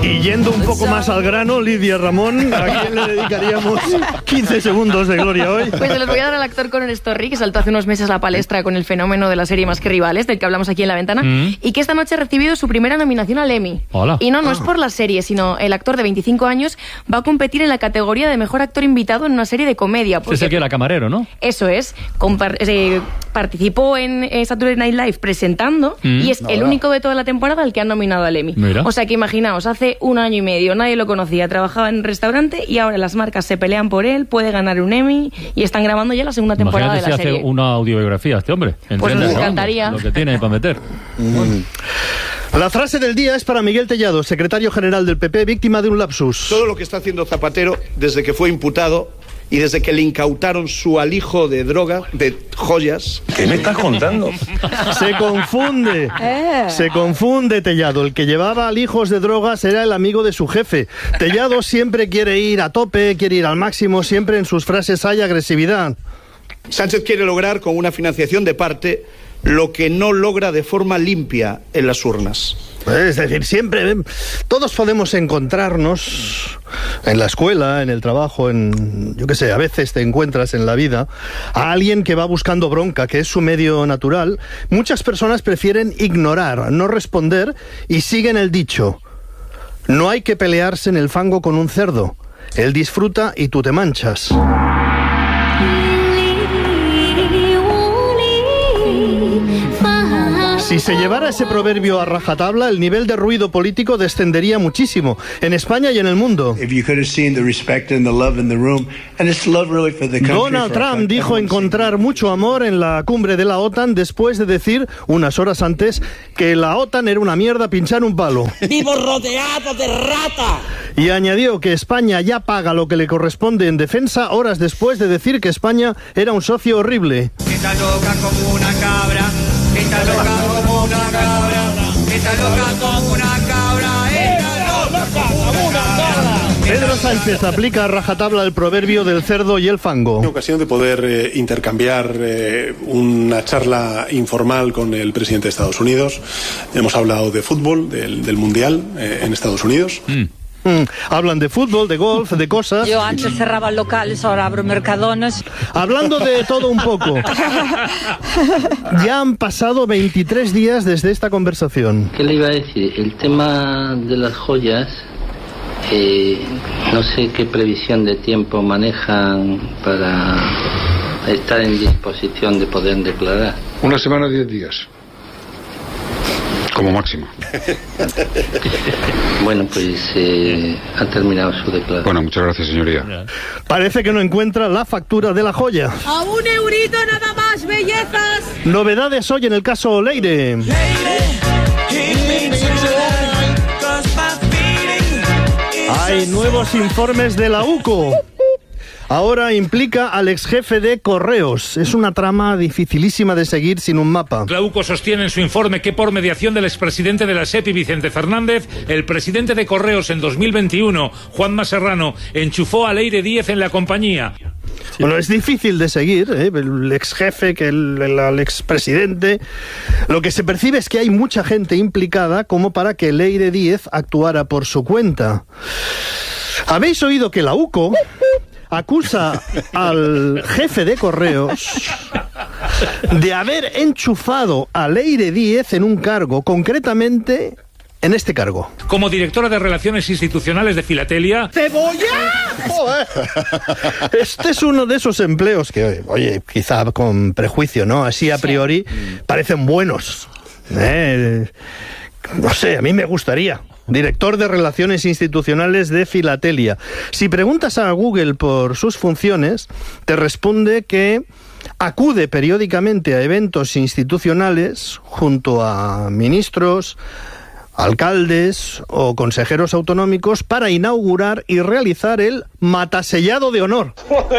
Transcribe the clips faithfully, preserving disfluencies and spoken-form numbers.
Y yendo un poco más al grano, Lidia Ramón, ¿a quién le dedicaríamos quince segundos de gloria hoy? Pues se los voy a dar al actor Conor Storry, que saltó hace unos meses a la palestra con el fenómeno de la serie Más que Rivales, del que hablamos aquí en La Ventana, mm. y que esta noche ha recibido su primera nominación al Emmy. Hola. Y no, no ah. es por la serie, sino el actor de veinticinco años va a competir en la categoría de mejor actor invitado en una serie de comedia. Es el que era camarero, ¿no? Eso es. Compar eh, participó en eh, Saturday Night Live presentando mm. y es no, el no. único de toda la temporada al que han nominado al Emmy. Mira. O sea que imaginaos, hace un año y medio nadie lo conocía, trabajaba en un restaurante y ahora las marcas se pelean por él, puede ganar un Emmy y están grabando ya la segunda temporada Imagínate de la si serie. hace una audiobiografía a este hombre. Pues nos ¿no? encantaría. Lo que tiene para meter. Mm. La frase del día es para Miguel Tellado, secretario general del P P, víctima de un lapsus. Todo lo que está haciendo Zapatero desde que fue imputado y desde que le incautaron su alijo de droga, de joyas. ¿Qué me estás contando? Se confunde, Eh. se confunde Tellado. El que llevaba alijos de drogas era el amigo de su jefe. Tellado siempre quiere ir a tope, quiere ir al máximo, siempre en sus frases hay agresividad. Sánchez quiere lograr con una financiación de parte lo que no logra de forma limpia en las urnas. Es decir, siempre todos podemos encontrarnos en la escuela, en el trabajo, en, yo qué sé, a veces te encuentras en la vida a alguien que va buscando bronca, que es su medio natural. Muchas personas prefieren ignorar, no responder y siguen el dicho: no hay que pelearse en el fango con un cerdo. Él disfruta y tú te manchas. Si se llevara ese proverbio a rajatabla, el nivel de ruido político descendería muchísimo, en España y en el mundo. Donald Trump dijo encontrar mucho amor en la cumbre de la OTAN después de decir, unas horas antes, que la OTAN era una mierda pinchar un palo. ¡Vivo rodeado de rata! Y añadió que España ya paga lo que le corresponde en defensa horas después de decir que España era un socio horrible. Está loca como una cabra, está loca como una cabra, está loca como una cabra, está loca como una cabra. Pedro Sánchez aplica a rajatabla el proverbio del cerdo y el fango. Una ocasión de poder eh, intercambiar eh, una charla informal con el presidente de Estados Unidos. Hemos hablado de fútbol, del, del Mundial eh, en Estados Unidos. Mm. Mm, hablan de fútbol, de golf, de cosas. Yo antes cerraba locales, ahora abro mercadones. Hablando de todo un poco. Ya han pasado veintitrés días desde esta conversación. ¿Qué le iba a decir? El tema de las joyas, eh, no sé qué previsión de tiempo manejan para estar en disposición de poder declarar. Una semana, diez días. Como máximo. Bueno, pues eh, ha terminado su declaración. Bueno, muchas gracias, señoría. Parece que no encuentra la factura de la joya. ¡A un eurito nada más, bellezas! Novedades hoy en el caso Leire. Hay nuevos informes de la U C O. Ahora implica al ex jefe de Correos. Es una trama dificilísima de seguir sin un mapa. La U C O sostiene en su informe que por mediación del expresidente de la SEPI, Vicente Fernández, el presidente de Correos en dos mil veintiuno, Juanma Serrano, enchufó a Leire Díez en la compañía. Sí. Bueno, es difícil de seguir, ¿eh? El ex jefe, que el, el, el expresidente. Lo que se percibe es que hay mucha gente implicada como para que Leire Díez actuara por su cuenta. ¿Habéis oído que la U C O acusa al jefe de Correos de haber enchufado a Leire Díez en un cargo, concretamente en este cargo? Como directora de Relaciones Institucionales de Filatelia... ¡Cebolla! Este es uno de esos empleos que, oye, quizá con prejuicio, ¿no? Así a priori parecen buenos. Eh, no sé, a mí me gustaría. Director de Relaciones Institucionales de Filatelia. Si preguntas a Google por sus funciones, te responde que acude periódicamente a eventos institucionales junto a ministros, alcaldes o consejeros autonómicos para inaugurar y realizar el matasellado de honor.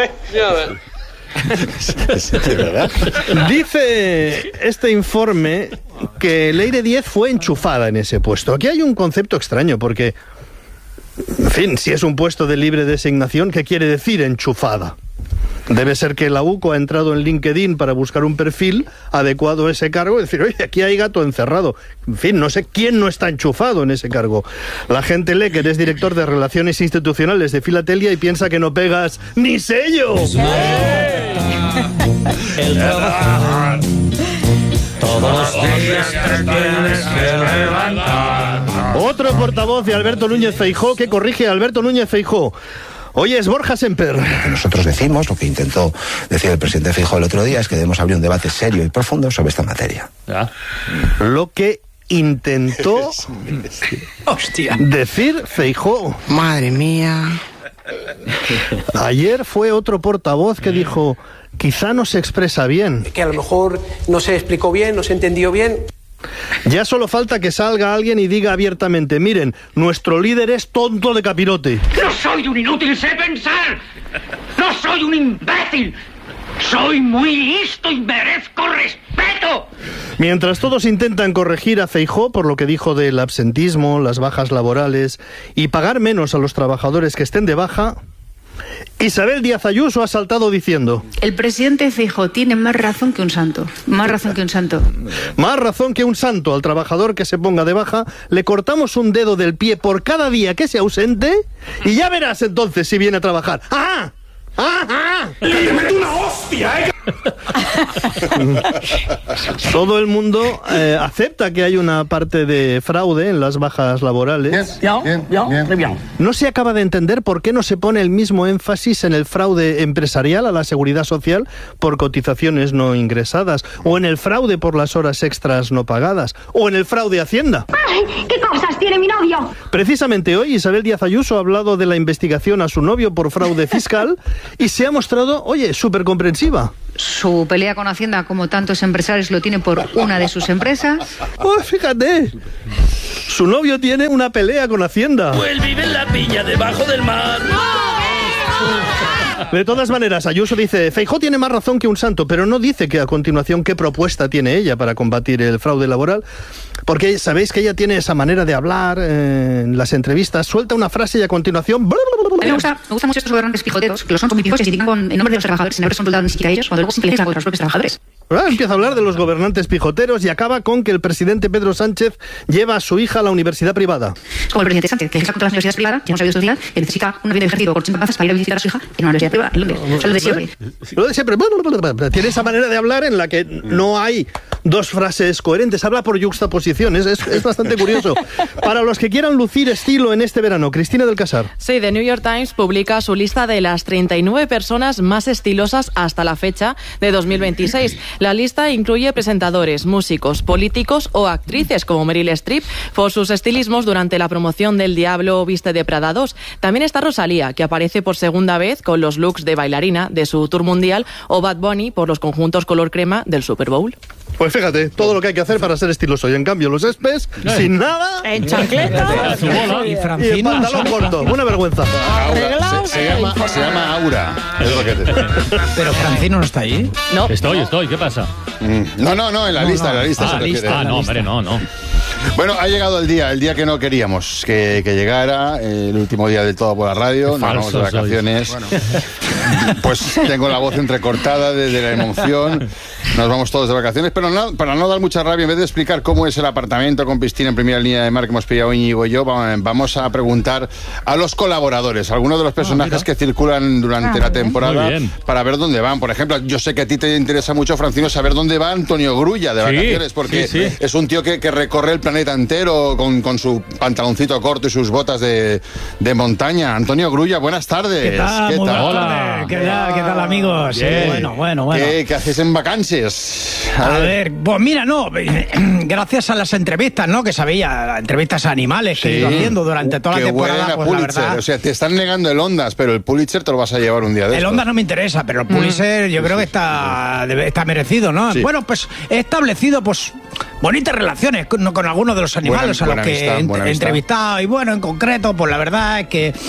¿De verdad? Dice este informe que Leire Díez fue enchufada en ese puesto. Aquí hay un concepto extraño porque, en fin, si es un puesto de libre designación, ¿qué quiere decir enchufada? Debe ser que la U C O ha entrado en LinkedIn para buscar un perfil adecuado a ese cargo y decir, oye, aquí hay gato encerrado. En fin, no sé quién no está enchufado en ese cargo. La gente lee que eres director de Relaciones Institucionales de Filatelia y piensa que no pegas ni sello. Sí. El trabajar. Todos los días te tienes que levantar. Otro portavoz de Alberto Núñez Feijóo que corrige a Alberto Núñez Feijóo. Hoy es Borja Semper. Lo que nosotros decimos, lo que intentó decir el presidente Feijóo el otro día, es que debemos abrir un debate serio y profundo sobre esta materia. ¿Ya? Lo que intentó Hostia. decir Feijóo. Madre mía. Ayer fue otro portavoz que dijo, quizá no se expresa bien. Que a lo mejor no se explicó bien, no se entendió bien. Ya solo falta que salga alguien y diga abiertamente, miren, nuestro líder es tonto de capirote. No soy un inútil, sé pensar. No soy un imbécil. Soy muy listo y merezco respeto. Mientras todos intentan corregir a Feijóo por lo que dijo del absentismo, las bajas laborales y pagar menos a los trabajadores que estén de baja, Isabel Díaz Ayuso ha saltado diciendo: el presidente Feijóo tiene más razón que un santo. Más razón que un santo. Más razón que un santo. Al trabajador que se ponga de baja le cortamos un dedo del pie por cada día que se ausente y ya verás entonces si viene a trabajar. ¡Ah! ¡Ah! ¡Ah! ¡Le meto una hostia, eh! Todo el mundo eh, acepta que hay una parte de fraude en las bajas laborales. Bien, bien, bien, bien, bien. No se acaba de entender por qué no se pone el mismo énfasis en el fraude empresarial a la seguridad social por cotizaciones no ingresadas, o en el fraude por las horas extras no pagadas, o en el fraude a Hacienda. ¡Ay, qué cosas tiene mi novio! Precisamente hoy Isabel Díaz Ayuso ha hablado de la investigación a su novio por fraude fiscal y se ha mostrado, oye, súper comprensiva. Su pelea con Hacienda, como tantos empresarios, lo tiene por una de sus empresas. Pues fíjate, su novio tiene una pelea con Hacienda. Pues vive en la piña debajo del mar. De todas maneras, Ayuso dice, Feijóo tiene más razón que un santo, pero no dice que a continuación qué propuesta tiene ella para combatir el fraude laboral, porque sabéis que ella tiene esa manera de hablar eh, en las entrevistas, suelta una frase y a continuación... A mí me gusta, me gustan mucho estos gobernantes pijoteros, que los son políticos que se critican con, en nombre de los trabajadores sin haber consultado ni siquiera a ellos, cuando luego simplemente contra los propios trabajadores. Ah, empieza a hablar de los gobernantes pijoteros y acaba con que el presidente Pedro Sánchez lleva a su hija a la universidad privada. Como el presidente Sánchez, que legisla contra las universidades privadas, que hemos sabido estos días, que necesita un avión de ejército con ochenta plazas para ir a visitar a su hija en una universidad privada en Londres. O sea, lo de siempre. Lo de siempre. Tiene esa manera de hablar en la que no hay dos frases coherentes, habla por yuxtaposiciones, es, es bastante curioso. Para los que quieran lucir estilo en este verano, Cristina del Casar. Sí, The New York Times publica su lista de las treinta y nueve personas más estilosas hasta la fecha de dos mil veintiséis. La lista incluye presentadores, músicos, políticos o actrices como Meryl Streep por sus estilismos durante la promoción del Diablo Viste de Prada dos. También está Rosalía, que aparece por segunda vez con los looks de bailarina de su tour mundial, o Bad Bunny por los conjuntos color crema del Super Bowl. Pues fíjate, todo lo que hay que hacer para ser estiloso. Y en cambio los espes, ¿Eh? sin nada, en chancleta y, y en pantalón corto. Una vergüenza. Aura. Se, se, llama, se llama Aura. Es lo que te... Pero Francino no está ahí. No. Estoy, estoy. ¿Qué pasa? No, no, no, en la no, lista, no. en la lista. Ah, se lista. Ah, no, hombre, no, no. Bueno, ha llegado el día, el día que no queríamos que, que llegara, el último día del todo por la radio, nos vamos de vacaciones. Bueno. Pues tengo la voz entrecortada de, de la emoción, nos vamos todos de vacaciones, pero no, para no dar mucha rabia, en vez de explicar cómo es el apartamento con piscina en primera línea de mar que hemos pillado Íñigo y yo, vamos a preguntar a los colaboradores, algunos de los personajes ah, que circulan durante ah, la temporada, para ver dónde van. Por ejemplo, yo sé que a ti te interesa mucho, Francino, saber dónde va Antonio Grulla de vacaciones, sí, porque sí, sí. es un tío que, que recorre el planeta entero con, con su pantaloncito corto y sus botas de, de montaña. Antonio Grulla, buenas tardes. ¿Qué tal? ¿Qué Muy tal? Hola. ¿Qué tal, ¿Qué tal, amigos? Sí, bueno, bueno, bueno. ¿Qué, ¿Qué haces en vacances? A, a ver. ver, pues mira, no, gracias a las entrevistas, ¿no? Que sabía, entrevistas a animales que sí. he ido haciendo durante toda que la temporada. Pues, Pulitzer. La verdad, o sea, te están negando el Ondas, pero el Pulitzer te lo vas a llevar un día de El estos. Ondas no me interesa, pero el Pulitzer mm. yo creo que está, está merecido, ¿no? Sí. Bueno, pues he establecido, pues, bonitas relaciones con, con algunos de los animales buena, a los que he ent- entrevistado. Y bueno, en concreto, pues la verdad es que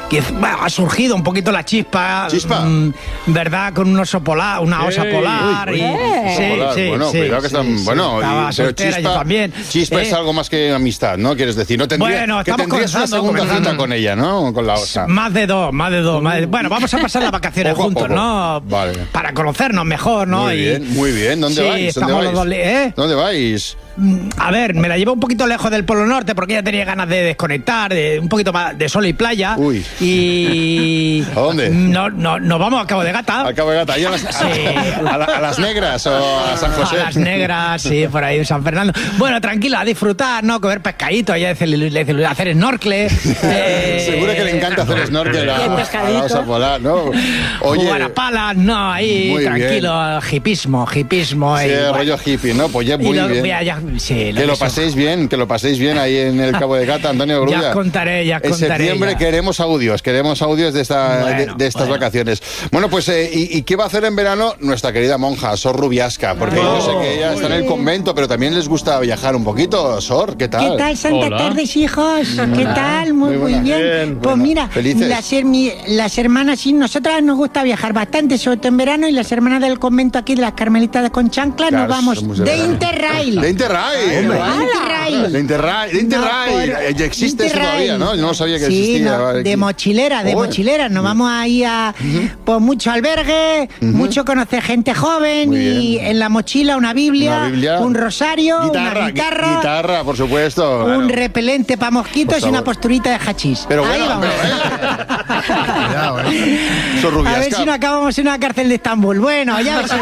que bueno, ha surgido un poquito la chispa. ¿Chispa? Mm, ¿Verdad? Con un oso polar, una osa Ey, polar. uy, y, uy, sí, polar. sí, Bueno, sí, cuidado que sí, están. sí, Bueno, estaba y- pero soltera, chispa, yo también. chispa es Eh, algo más que amistad, ¿no? Quieres decir, no tendría, Bueno, que estamos tendrías una comenzando, segunda comenzando. cita con ella, ¿no? Con la osa. Más de dos, más de dos. Más de- Bueno, vamos a pasar las vacaciones Poco a juntos, poco. ¿no? Vale. Para conocernos mejor, ¿no? Muy Y- bien, muy bien. ¿Dónde Sí, vais? ¿Dónde estamos vais? los dos li- ¿eh? ¿Dónde vais? Mm, A ver, me la llevo un poquito lejos del Polo Norte porque ella tenía ganas de desconectar, de un poquito más de sol y playa. Uy. Y. ¿A dónde? No, no, nos vamos a Cabo de Gata. Al Cabo de Gata. ¿Ahí a las, Sí. a, la- a las negras o a San José? A las negras, sí, por ahí en San Fernando. Bueno, tranquila, a disfrutar, ¿no? Comer pescadito, allá de hacer snorkel. eh, Seguro que le encanta hacer snorkel a, a la osa polar, ¿no? Jugar a palas, no, ahí Muy tranquilo, hipismo, hipismo. Sí, y, bueno. rollo hippie, ¿no? Pues ya Y muy lo- bien. mira, ya- sí, que lo eso. paséis bien, que lo paséis bien ahí en el Cabo de Gata, Antonio Grulla. Ya os contaré, ya os En contaré, septiembre ya. queremos audios, queremos audios de, esta, Bueno, de, de estas bueno. vacaciones. Bueno, pues, eh, ¿y, y qué va a hacer en verano nuestra querida monja, Sor Rubiasca? Porque yo sé que ella está en el convento, pero también les gusta viajar un poquito. Sor, ¿qué tal? ¿Qué tal, Santa Hola. Tardes, hijos? ¿Qué tal? Muy, Muy muy, buenas. bien. Bien, Pues bueno, mira, felices. las, hermi- las hermanas, sí, nosotras nos gusta viajar bastante, sobre todo en verano, y las hermanas del convento aquí de las Carmelitas con Chancla, Claro, nos vamos somos de de verano. Interrail. De Interrail. Hombre. ¡Hala! Interrail. De Interrail. De Interrail. No, por- Ya existe eso Interrail. todavía, ¿no? Yo no sabía que Sí, existía. no, de mochilera, de Joder. mochilera. Nos vamos ahí a pues mucho albergue, mucho conocer gente joven Muy y bien. en la mochila una Biblia, Una Biblia. un rosario, Guitarra, una gui- guitarra, guitarra, por supuesto. un Claro. repelente para mosquitos Por y una favor. posturita de hachís. Pero Ahí bueno, vamos. Cuidado, ¿eh? Sor A ver Rubiasca. si no acabamos en una cárcel de Estambul. Bueno, ya ves.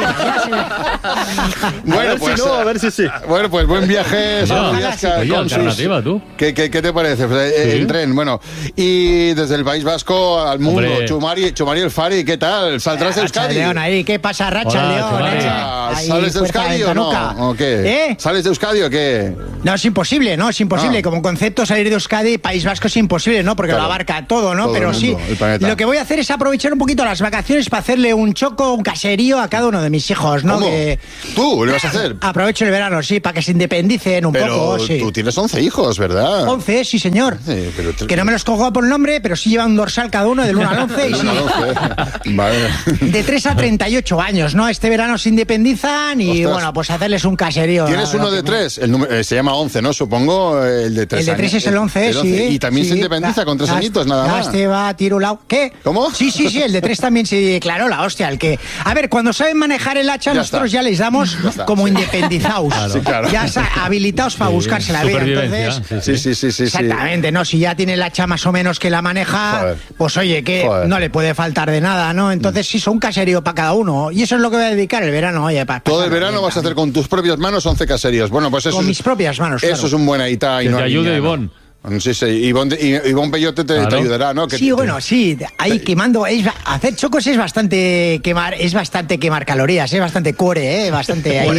Bueno, a ver pues, si no, a ver si sí. Bueno, pues buen viaje, Sor Ojalá Rubiasca, sí. Oye, con sus- alternativa, tú. ¿Qué, qué, qué te parece? Pues, eh, Sí. El tren, bueno. Y desde el País Vasco al mundo, Hombre. Chumari, Chumari El Fari, ¿qué tal? ¿Saldrás de Racha Euskadi? León ahí, ¿qué pasa, Racha Hola, León? Chumari. eh? Ah, Ahí, ¿Sales de fuerza Euskadi o no? Ventanuca. ¿O qué? ¿Eh? ¿Sales de Euskadi o qué? No, es imposible, ¿no? Es imposible. Ah. Como concepto salir de Euskadi, País Vasco es imposible, ¿no? Porque Claro. lo abarca todo, ¿no? Todo Pero el sí, mundo, el planeta. lo que voy a hacer es aprovechar un poquito las vacaciones para hacerle un choco, un caserío a cada uno de mis hijos, ¿no? ¿Cómo? Que ¿Tú le vas a hacer? aprovecho el verano, sí, para que se independicen un Pero poco, sí. tú tienes once hijos, ¿verdad? once, sí, señor. Sí, pero te- Que no me los cojo por nombre, pero sí lleva un dorsal cada uno del uno al once. Y sí, No, once. Vale. de tres a treinta y ocho años, ¿no? Este verano se independizan y, Ostras. bueno, pues hacerles un caserío. ¿Tienes ¿no? uno de tres? El número, eh, se llama once, ¿no? Supongo eh, el de tres El de años. tres es el once, sí. Y también sí. se independiza La- con tres la- añitos, nada la más. Este va, tiro lao. ¿Qué? ¿Cómo? Sí, sí, sí, el de tres también se declaró la hostia. El que... A ver, cuando saben manejar el hacha, Ya nosotros está. ya les damos Ya está, como sí. independizados. Claro. Sí, claro. Ya sa- habilitados para buscarse la vida. Supervivencia, Entonces, Sí, sí, sí, sí. sí. exactamente, ¿no? Si ya tiene el hacha más o menos que la maneja, Joder. pues oye, que Joder. no le puede faltar de nada, ¿no? Entonces, sí, son un caserío para cada uno. Y eso es lo que voy a dedicar el verano, oye, para Todo el verano vas a hacer con tus propias manos once caseríos. Bueno, pues eso Con es, mis propias manos, Eso claro. es un buen aita. Que te ayude Ivonne. Sí, sí, Ivonne, I- Ivonne Bellote te, te Claro. ayudará, ¿no? Que Sí, te- bueno, sí, ahí quemando, es, ba- hacer chocos es bastante quemar, es bastante quemar calorías, es bastante core, eh, bastante ahí.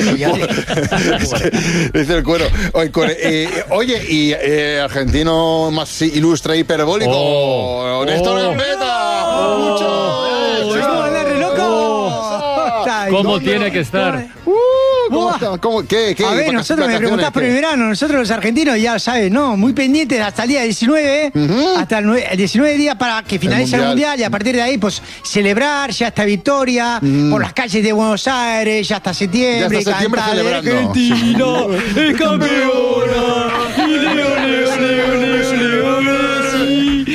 Dice el cuero. Oye, cuore, eh, oye, y eh, argentino más ilustre, hiperbólico, Oh. Néstor Oh. Gambetta. Mucho. ¡No, la re loco! ¿Cómo tiene que estar? ¿Cómo está? ¿Cómo? ¿Qué? ¿Qué? A ver, Vacaciones, nosotros me ¿qué? preguntás por el verano, nosotros los argentinos ya sabes, ¿no? Muy pendientes hasta el día diecinueve, hasta el, nue- el diecinueve días para que finalice el Mundial. mundial. Y a partir de ahí, pues celebrar ya hasta victoria por las calles de Buenos Aires, ya hasta septiembre. Ya hasta septiembre cantar, celebrando. Argentina es campeona. Y Leo, Leo, Leo, Leo, Leo, Messi.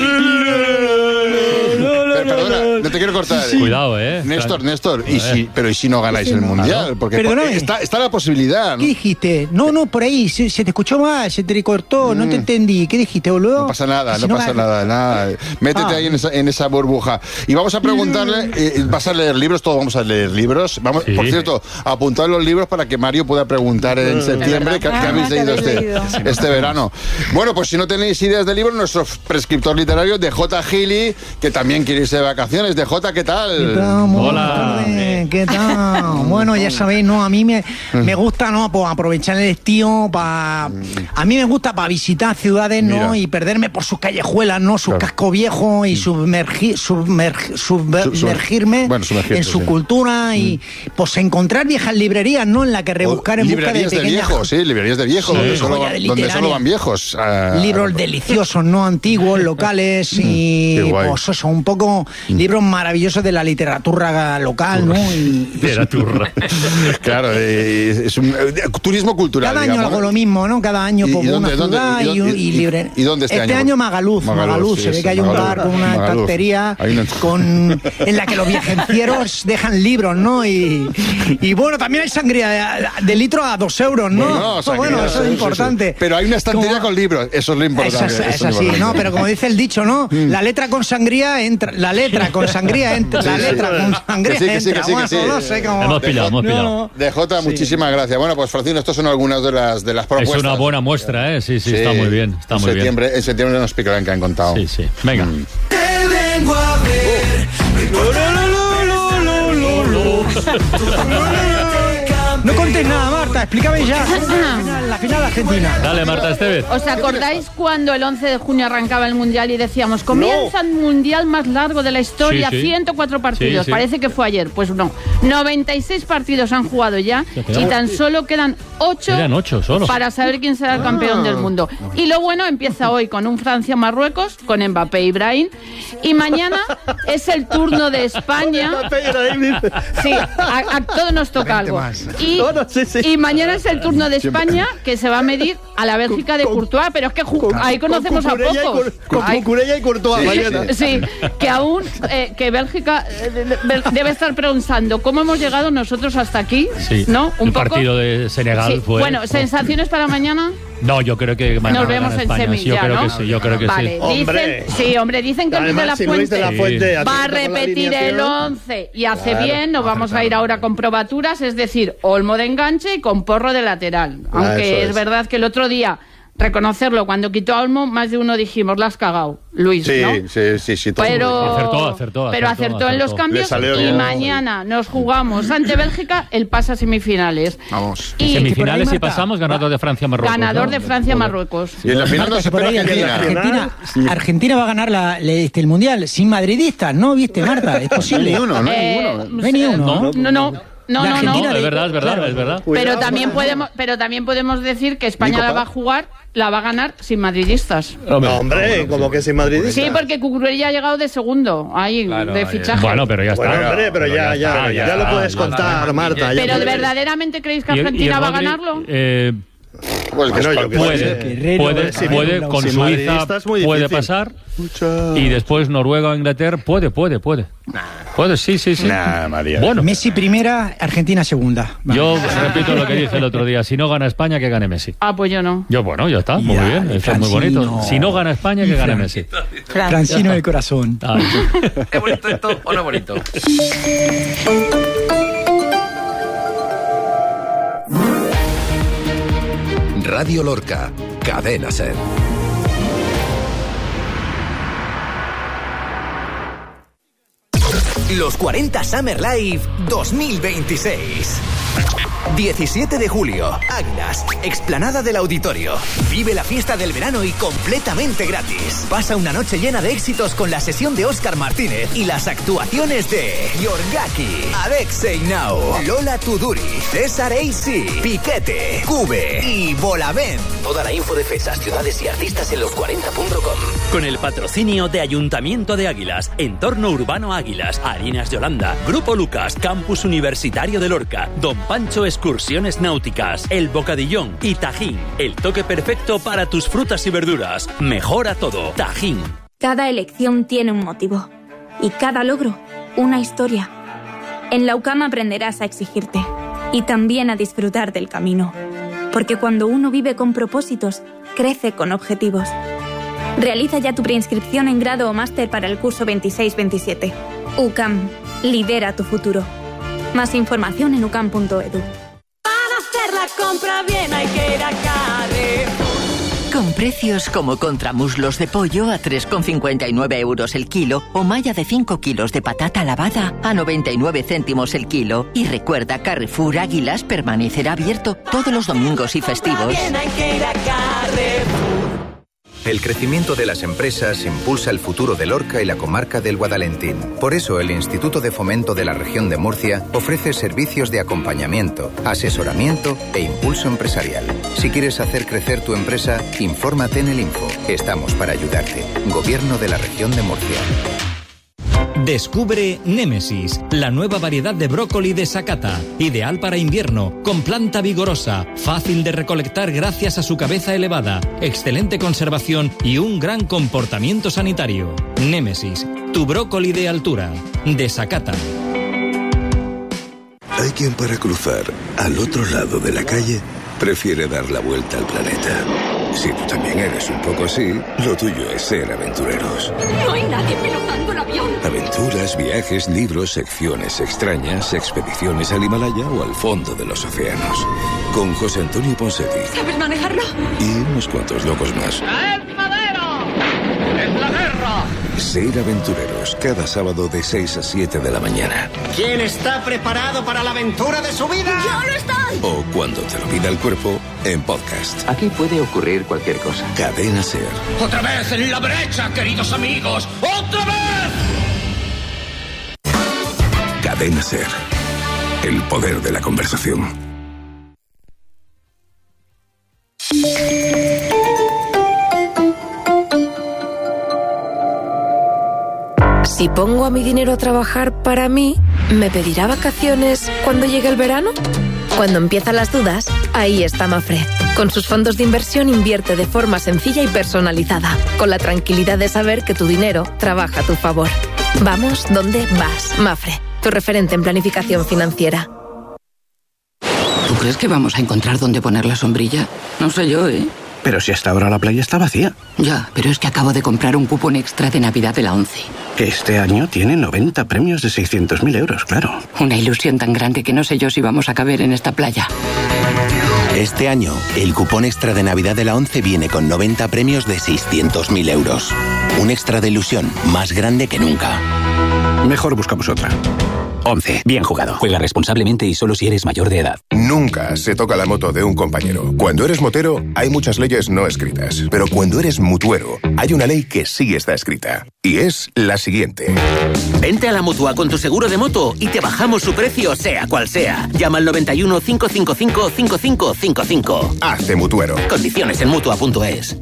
Pero, perdona, no te quiero cortar. Cuidado, ¿eh? Néstor, Néstor, y A ver. si, pero ¿y si no ganáis el mundial? Porque Perdóname. está, está la posibilidad, ¿Qué ¿no? dijiste? No, no, por ahí, se, se te escuchó mal, se te cortó, no te entendí. ¿Qué dijiste, boludo? No pasa nada, Si no pasa ga- nada, nada. Métete Ah. ahí en esa, en esa burbuja. Y vamos a preguntarle, eh, ¿vas a leer libros? Todos vamos a leer libros. Vamos, Sí. Por cierto, apuntad los libros para que Mario pueda preguntar en septiembre qué, qué Ah, habéis que leído habéis este, leído. este verano. Bueno, pues si no tenéis ideas de libros, nuestro prescriptor literario de J. Gili, que también quiere irse de vacaciones. De J, Jota, ¿qué tal? ¿Qué tal? Muy Hola. buenas tardes. ¿Qué tal? Bueno, ya sabéis, ¿no? A mí me, me gusta, ¿no? Pues aprovechar el estío para... A mí me gusta para visitar ciudades, ¿no? Mira. Y perderme por sus callejuelas, ¿no? Su Claro. casco viejo y sumergir, sumerg- subver- Su- su- sumergirme bueno, sumergirte, en su sí. cultura y pues encontrar viejas librerías, ¿no? En la que rebuscar en busca de librerías de, pequeñas... viejos, sí, librerías de viejos, Sí, donde, solo joya van, de donde literaria. solo van viejos. Ah, Libros deliciosos, ¿no? Antiguos, locales y Qué guay. pues eso, un poco libros maravillosos de la literatura local, ¿no? Y, Literatura. Claro, eh, es un eh, turismo cultural. cada año digamos, hago ¿no? lo mismo, ¿no? Cada año ¿Y- como y dónde- una dónde- ciudad y y, dónde- y y- libre. y dónde este año? año Magaluf, Magaluf, Magaluf, sí, se ve sí, que hay un Magaluf. bar con una Magaluf. estantería Hay una- con, en la que los viajencieros dejan libros, ¿no? Y, y bueno, también hay sangría de, de litro a dos euros, ¿no? Bueno, Pues sangría, bueno, eso sí, es sí, importante. sí. Pero hay una estantería Como- con libros, eso es lo importante. Eso es, eso es es lo así, importante. ¿no? Pero como dice el dicho, ¿no? La letra con sangría entra, la letra con sangría entra, la Sí, sí. letra con sangría Que sí, que sí, entra. que sí, que Bueno, sí. no sé cómo... Hemos pillado, hemos No, pillado. De Jota, muchísimas gracias. Bueno, pues Francino, estas son algunas de las, de las propuestas. Es una buena muestra, ¿eh? Sí, sí, está muy bien. Está en muy bien. septiembre, En septiembre nos explicarán qué han contado. Sí, sí. Venga. Te vengo a ver. No contéis nada, Marta, explícame ya. La final, la final argentina. Dale, Marta Estevez. ¿Os acordáis cuando el once de junio arrancaba el Mundial y decíamos, comienza el Mundial más largo de la historia, Sí, sí. ciento cuatro partidos? Sí, sí. Parece que fue ayer. Pues no, noventa y seis partidos han jugado ya Se quedan- y tan solo quedan ocho Quedan ocho solo. para saber quién será el campeón del mundo. Y lo bueno empieza hoy con un Francia-Marruecos, con Mbappé y Brahim. Y mañana es el turno de España. Sí, a, a todos nos toca algo. Y, y mañana es el turno de España, que se va a medir a la Bélgica de Courtois, pero es que ju- ahí conocemos a Cucurella y pocos. Cur- Con Ahí- Cucurella y Courtois, Sí, mañana. sí, que aún eh, que Bélgica eh, de- de- debe estar pensando cómo hemos llegado nosotros hasta aquí, Sí. ¿no? Un el poco. partido de Senegal Sí. fue... Bueno, sensaciones para mañana. No, yo creo que mañana Nos vemos gana en España. semis Sí, yo ya, creo ¿no? que sí, yo creo que Vale, sí. Hombre. dicen, sí, hombre, dicen que Luis de la Además, si Luis de la Fuente Fuente va a acierta con la repetir el alineación. once y hace Claro, bien, nos vamos a ir ahora con probaturas, es decir, Olmo de enganche y con Porro de lateral. Ah, Aunque eso es es. verdad que el otro día, reconocerlo, cuando quitó a Olmo, más de uno dijimos, la has cagado, Luis, Sí, ¿no? sí, sí, sí. todo Pero muy bien. Acertó, acertó, pero acertó, acertó en los acertó. cambios Le salió y bien. mañana nos jugamos ante Bélgica el pase a semifinales. Vamos. Y Semifinales por ahí, y Marta, pasamos ganador de Francia-Marruecos. ganador ¿no? de Francia-Marruecos. Y en la final nos Que por espera ahí Argentina. Argentina, Argentina va a ganar la, le- este, el mundial sin madridistas, ¿no? ¿Viste, Marta? Es posible. Ni uno, no hay Eh, ninguno. No hay ni uno. No, no, no. No, La no, no. Argentina No, es verdad, es verdad, Claro. es verdad. Pero Cuidado, también cuidado. podemos, pero también podemos decir que España Nico la va a Paz. jugar, la va a ganar sin madridistas. No, hombre, como que sin madridista. Sí, porque Cucurella ha llegado de segundo, ahí, de fichaje. Bueno, pero ya está. Bueno, hombre, pero ya, ya, está, ya, lo puedes ya contar, está. Marta. ya Pero puedes. verdaderamente creéis que Y- y Argentina va a Rodri, ganarlo? eh, Pues que Bueno, yo es- qué puede, sé. Guerrero, puede, sí, puede, sin con Suiza madridista es muy puede difícil. pasar y después Noruega o Inglaterra puede, puede, puede. Puede, sí, sí, sí. Nah, María. Bueno, Messi primera, Argentina segunda. Va. yo repito lo que dije el otro día. Si no gana España, que gane Messi. Ah, pues yo no. Yo, bueno, ya está, muy Ya, bien. Eso es muy Francino. bonito. Si no gana España, que gane Fran- Messi. Francino del corazón. Ay. ¿Es bonito esto o no bonito? Radio Lorca, Cadena Ser. Los cuarenta Summer Live dos mil veintiséis. diecisiete de julio, Águilas, explanada del auditorio. Vive la fiesta del verano y completamente gratis. Pasa una noche llena de éxitos con la sesión de Óscar Martínez y las actuaciones de Yorgaki, Alexei Nau, Lola Tuduri, César A C, Piquete, Cube y Bolavent. Toda la info de fechas, ciudades y artistas en los cuarenta punto com. Con el patrocinio de Ayuntamiento de Águilas, Entorno Urbano Águilas, Harinas de Holanda, Grupo Lucas, Campus Universitario de Lorca, Don Pancho Excursiones Náuticas, El Bocadillón y Tajín. El toque perfecto para tus frutas y verduras. Mejora todo. Tajín. Cada elección tiene un motivo. Y cada logro, una historia. En la U C A M aprenderás a exigirte. Y también a disfrutar del camino. Porque cuando uno vive con propósitos, crece con objetivos. Realiza ya tu preinscripción en grado o máster para el curso veintiséis veintisiete. U C A M. Lidera tu futuro. Más información en ucam punto edu. Para hacer la compra bien hay que ir a Carrefour. Con precios como contramuslos de pollo a tres con cincuenta y nueve euros el kilo o malla de cinco kilos de patata lavada a noventa y nueve céntimos el kilo. Y recuerda, Carrefour Águilas permanecerá abierto todos los domingos y festivos. El crecimiento de las empresas impulsa el futuro de Lorca y la comarca del Guadalentín. Por eso, el Instituto de Fomento de la Región de Murcia ofrece servicios de acompañamiento, asesoramiento e impulso empresarial. Si quieres hacer crecer tu empresa, infórmate en el Info. Estamos para ayudarte. Gobierno de la Región de Murcia. Descubre Némesis, la nueva variedad de brócoli de Sakata, ideal para invierno, con planta vigorosa, fácil de recolectar gracias a su cabeza elevada, excelente conservación y un gran comportamiento sanitario. Némesis, tu brócoli de altura, de Sakata. Hay quien para cruzar al otro lado de la calle prefiere dar la vuelta al planeta. Si tú también eres un poco así, lo tuyo es ser aventureros. No hay nadie pilotando el avión. Aventuras, viajes, libros, secciones extrañas, expediciones al Himalaya o al fondo de los océanos. Con José Antonio Ponseti. ¿Sabes manejarlo? Y unos cuantos locos más. ¡Es madero! ¡Es la guerra! Ser aventureros, cada sábado de seis a siete de la mañana. ¿Quién está preparado para la aventura de su vida? ¡Yo lo estoy! O cuando te lo pida el cuerpo, en podcast. Aquí puede ocurrir cualquier cosa. Cadena Ser. ¡Otra vez en la brecha, queridos amigos! ¡Otra vez! Cadena Ser. El poder de la conversación. Si pongo a mi dinero a trabajar para mí, ¿me pedirá vacaciones cuando llegue el verano? Cuando empiezan las dudas, ahí está Mafre. Con sus fondos de inversión invierte de forma sencilla y personalizada, con la tranquilidad de saber que tu dinero trabaja a tu favor. Vamos donde vas, Mafre, tu referente en planificación financiera. ¿Tú crees que vamos a encontrar dónde poner la sombrilla? No sé yo, ¿eh? Pero si hasta ahora la playa está vacía. Ya, pero es que acabo de comprar un cupón extra de Navidad de la ONCE. Que este año tiene noventa premios de seiscientos mil euros, claro. Una ilusión tan grande que no sé yo si vamos a caber en esta playa. Este año, el cupón extra de Navidad de la ONCE viene con noventa premios de seiscientos mil euros. Un extra de ilusión más grande que nunca. Mejor buscamos otra. ONCE. Bien jugado. Juega responsablemente y solo si eres mayor de edad. Nunca se toca la moto de un compañero. Cuando eres motero, hay muchas leyes no escritas. Pero cuando eres mutuero, hay una ley que sí está escrita. Y es la siguiente. Vente a la Mutua con tu seguro de moto y te bajamos su precio, sea cual sea. Llama al noventa y uno, cinco cinco cinco, cinco cinco cinco cinco. Hazte mutuero. Condiciones en mutua punto es.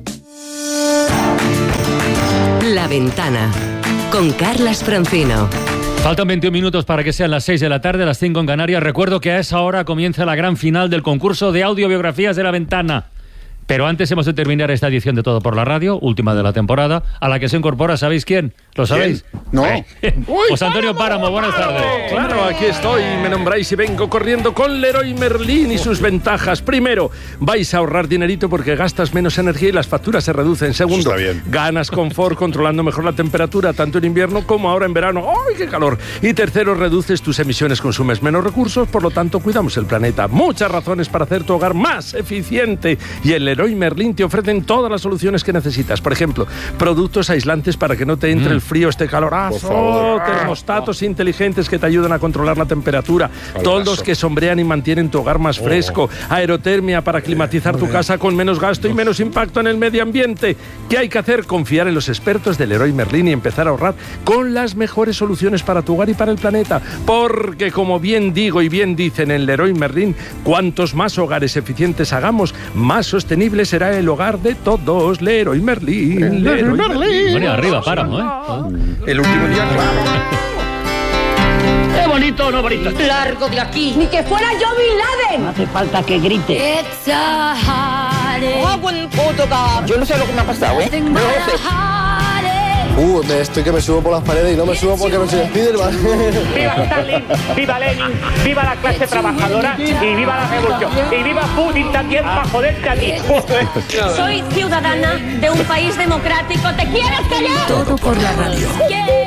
La Ventana, con Carlas Francino. Faltan veintiún minutos para que sean las seis de la tarde, las cinco en Canarias. Recuerdo que a esa hora comienza la gran final del concurso de audiobiografías de La Ventana. Pero antes hemos de terminar esta edición de Todo por la Radio, última de la temporada, a la que se incorpora, ¿sabéis quién? ¿Lo sabéis? ¿Quién? No. Eh. José Antonio Páramo, buenas tardes. Claro, aquí estoy, me nombráis y vengo corriendo con Leroy Merlin y sus ventajas. Primero, vais a ahorrar dinerito porque gastas menos energía y las facturas se reducen. Segundo, ganas confort controlando mejor la temperatura, tanto en invierno como ahora en verano. ¡Ay, qué calor! Y tercero, reduces tus emisiones, consumes menos recursos, por lo tanto cuidamos el planeta. Muchas razones para hacer tu hogar más eficiente. Y el Leroy Merlin te ofrecen todas las soluciones que necesitas. Por ejemplo, productos aislantes para que no te entre mm. el frío, este calorazo, termostatos ah. inteligentes que te ayudan a controlar la temperatura, Calorazo. toldos que sombrean y mantienen tu hogar más fresco, oh. aerotermia para climatizar tu casa con menos gasto y menos impacto en el medio ambiente. ¿Qué hay que hacer? Confiar en los expertos del Leroy Merlin y empezar a ahorrar con las mejores soluciones para tu hogar y para el planeta. Porque, como bien digo y bien dicen en Leroy Merlin, cuantos más hogares eficientes hagamos, más sostenible será el hogar de todos. Leroy Merlin, Leroy Merlin. Bueno, arriba, Páramo, ¿eh? El último día, claro. ¡Qué bonito, no bonito! ¡Largo de aquí! ¡Ni que fuera yo Bin Laden! No hace falta que grite. Yo no sé lo que me ha pasado, ¿eh? No lo sé. Uh, me estoy que me subo por las paredes y no me subo porque no soy Spiderman. ¡Viva Stalin! ¡Viva Lenin! ¡Viva la clase trabajadora! ¡Y viva la revolución! ¡Y viva Putin también para joderte a ti! Soy ciudadana de un país democrático. ¿Te quieres callar? Todo por la radio.